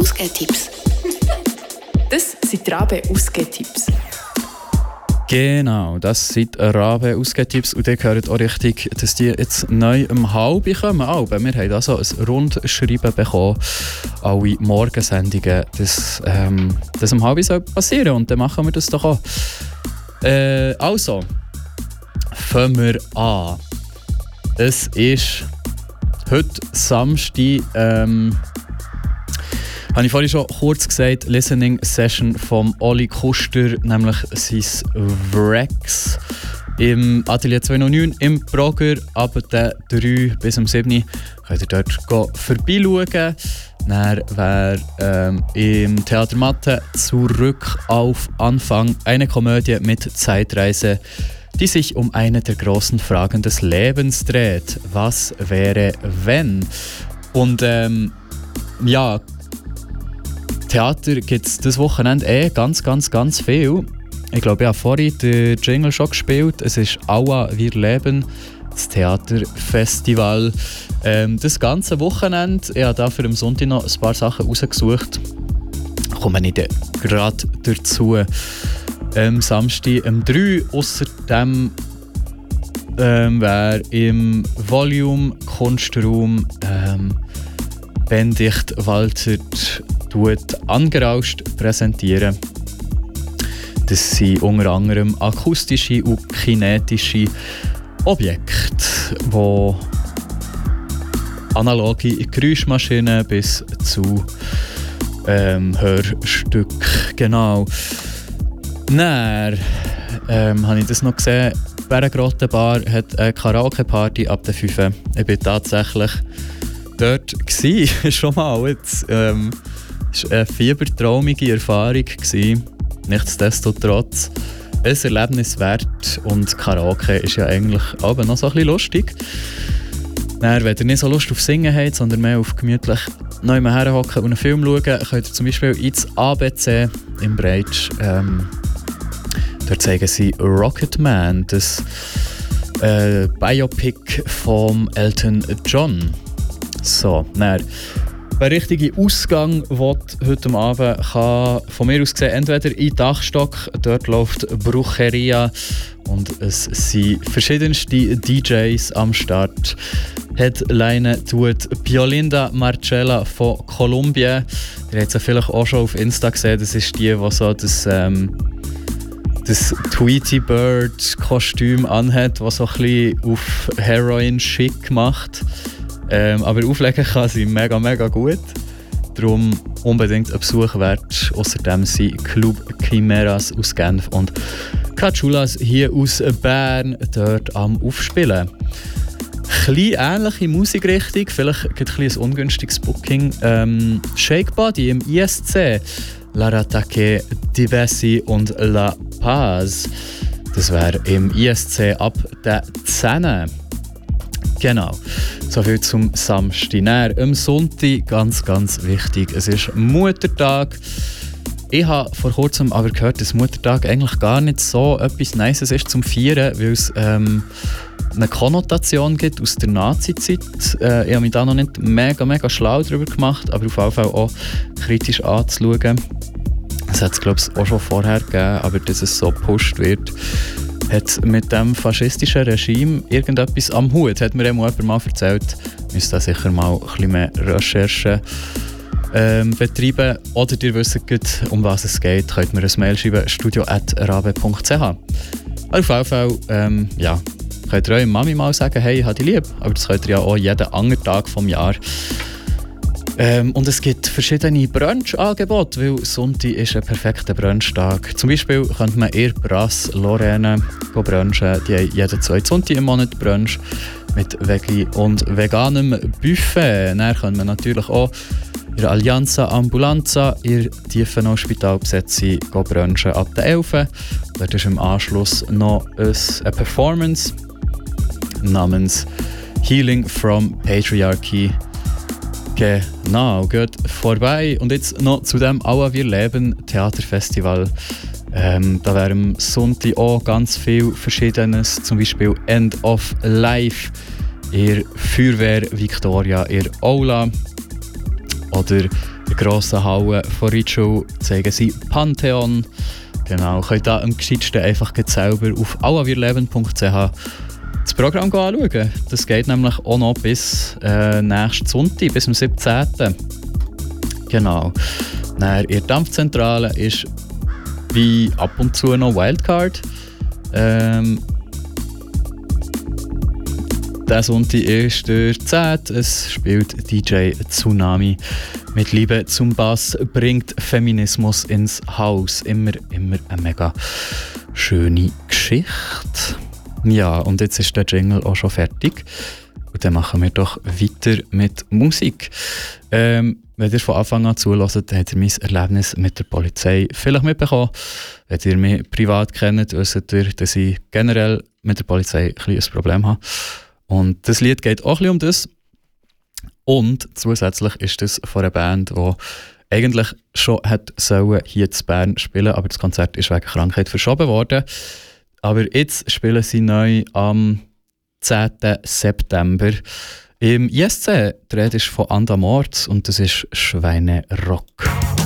Ausgehtipps. Das sind die Rabe-Ausgehtipps. Genau, das sind Rabe-Ausgehtipps und ihr hört auch richtig, dass die jetzt neu um 12:30 kommen. Wir haben also ein Rundschreiben bekommen, alle Morgensendungen, dass um 12:30 passieren soll und dann machen wir das doch auch. Also, fangen wir an. Es ist heute Samstag, habe ich vorhin schon kurz gesagt, Listening Session vom Oli Kuster, nämlich sein Wrecks im Atelier 209 im Brogger. Ab der 3 bis um 7 könnt ihr dort vorbeischauen. Dann wäre im Theater Mathe «Zurück auf Anfang» eine Komödie mit Zeitreise, die sich um eine der großen Fragen des Lebens dreht. Was wäre, wenn? Und ja, Theater gibt es dieses Wochenende ganz viel. Ich glaube, ich habe vorhin den Jingle schon gespielt. Es ist «Aua, wir leben», das Theaterfestival. Das ganze Wochenende. Ich habe dafür am Sonntag noch ein paar Sachen rausgesucht. Komme ich dann gerade dazu. Samstag um 3. Außerdem wäre im Volume Kunstraum Benedikt Waltert angerauscht präsentieren. Das sind unter anderem akustische und kinetische Objekte, die analoge Geräuschmaschinen bis zu Hörstück. Genau. Dann habe ich das noch gesehen. Bärengrottenbar hat eine Karaoke-Party ab der 5. Ich war tatsächlich dort schon mal. Es war eine fiebertraumige Erfahrung. Nichtsdestotrotz ein Erlebnis wert. Und Karaoke ist ja eigentlich auch noch so ein bisschen lustig. Dann, wenn ihr nicht so Lust auf Singen habt, sondern mehr auf gemütlich neu herhocken und einen Film schauen, könnt ihr zum Beispiel ins ABC im Breitsch. Dort zeigen sie Rocketman, das Biopic von Elton John. So, dann, wer richtigen Ausgang will, heute Abend, kann von mir aus gesehen entweder in den Dachstock, dort läuft Brucheria und es sind verschiedenste DJs am Start. Headline tut Biolinda Marcella von Kolumbien. Ihr habt es ja vielleicht auch schon auf Insta gesehen, das ist die so das Tweety Bird Kostüm anhat, das so ein bisschen auf Heroin schick macht. Aber auflegen kann sie mega gut. Darum unbedingt ein Besuch wert. Außerdem sind Club Chimeras aus Genf und Kachulas hier aus Bern dort am Aufspielen. Klein ähnliche Musikrichtung, vielleicht ein ungünstiges Booking. Shake Body im ISC, L'Arataque, Divesi und La Paz. Das wäre im ISC ab der 10. Genau, soviel zum Samstag. Am Sonntag ganz wichtig, es ist Muttertag. Ich habe vor kurzem aber gehört, dass Muttertag eigentlich gar nicht so etwas Nices ist zum Feiern, weil es eine Konnotation gibt aus der Nazi-Zeit. Ich habe mich da noch nicht mega schlau darüber gemacht, aber auf jeden Fall auch kritisch anzuschauen. Das hat es, glaube ich, auch schon vorher gegeben, aber dass es so gepusht wird, hat mit dem faschistischen Regime irgendetwas am Hut. Hat mir jemand mal erzählt, müsst da sicher mal ein bisschen mehr Recherchen betreiben. Oder ihr wisst, um was es geht, könnt mir eine Mail schreiben, studio@rabe.ch. Auf jeden Fall, ja, könnt ihr eurer Mami mal sagen, hey, ich habe dich lieb. Aber das könnt ihr ja auch jeden anderen Tag vom Jahr. Und es gibt verschiedene Brunch-Angebote, weil Sonntag ist ein perfekter Brunchtag. Zum Beispiel könnte man in Brass Lorraine brunchen. Die haben jeden 2. Sonntag im Monat Brunch mit Veggie und veganem Buffet. Dann können wir natürlich auch in der Allianza Ambulanza in der Tiefenau-Spitalbesetzung brunchen ab der 11. Dort ist im Anschluss noch eine Performance namens Healing from Patriarchy. Genau, geht vorbei. Und jetzt noch zu dem «Aua, wir leben» Theaterfestival. Da wäre am Sonntag auch ganz viel Verschiedenes, zum Beispiel «End of Life» in der Feuerwehr Victoria in der Aula oder der grossen Halle von Ritschl zeigen sie Pantheon. Genau, könnt ihr am gescheitsten einfach selber auf allavirleben.ch das Programm anschauen. Das geht nämlich auch noch bis nächsten Sonntag, bis zum 17. Genau. Dann in der Dampfzentrale ist wie ab und zu noch Wildcard. Der Sonntag ist der 10. Es spielt DJ Tsunami. Mit Liebe zum Bass bringt Feminismus ins Haus. Immer eine mega schöne Geschichte. Ja, und jetzt ist der Jingle auch schon fertig. Und dann machen wir doch weiter mit Musik. Wenn ihr von Anfang an zuhört, dann habt ihr mein Erlebnis mit der Polizei vielleicht mitbekommen. Wenn ihr mich privat kennt, wisst ihr, dass ich generell mit der Polizei ein Problem habe. Und das Lied geht auch ein bisschen um das. Und zusätzlich ist das von einer Band, die eigentlich schon hier in Bern spielen sollen, aber das Konzert ist wegen Krankheit verschoben worden. Aber jetzt spielen sie neu am 10. September im ISC. Die Rede ist von Andamorz und das ist Schweinerock.